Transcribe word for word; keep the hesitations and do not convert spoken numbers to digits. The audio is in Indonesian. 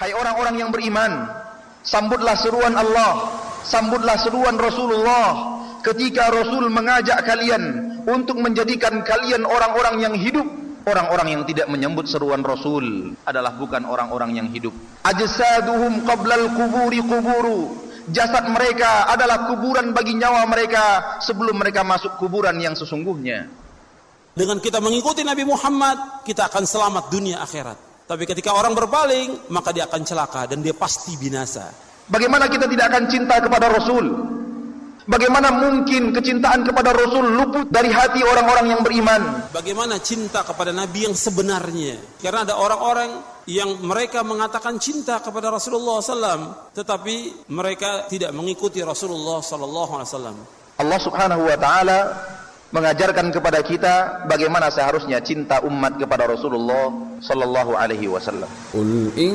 Hai orang-orang yang beriman, sambutlah seruan Allah, sambutlah seruan Rasulullah ketika Rasul mengajak kalian untuk menjadikan kalian orang-orang yang hidup. Orang-orang yang tidak menyambut seruan Rasul adalah bukan orang-orang yang hidup. Ajsaduhum qablal kuburi kuburu. Jasad mereka adalah kuburan bagi nyawa mereka sebelum mereka masuk kuburan yang sesungguhnya. Dengan kita mengikuti Nabi Muhammad, kita akan selamat dunia akhirat. Tapi ketika orang berpaling, maka dia akan celaka dan dia pasti binasa. Bagaimana kita tidak akan cinta kepada Rasul? Bagaimana mungkin kecintaan kepada Rasul luput dari hati orang-orang yang beriman? Bagaimana cinta kepada Nabi yang sebenarnya? Karena ada orang-orang yang mereka mengatakan cinta kepada Rasulullah shallallahu alaihi wasallam, tetapi mereka tidak mengikuti Rasulullah shallallahu alaihi wasallam. Allah subhanahu wa ta'ala mengajarkan kepada kita bagaimana seharusnya cinta umat kepada Rasulullah sallallahu alaihi wasallam.